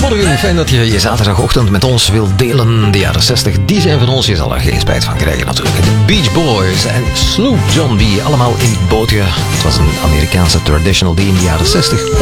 Goedemorgen, fijn dat je je zaterdagochtend met ons wilt delen. De jaren 60, die zijn van ons. Je zal er geen spijt van krijgen natuurlijk. De Beach Boys en Sloop John B. Allemaal in het bootje. Het was een Amerikaanse traditional die in de jaren 60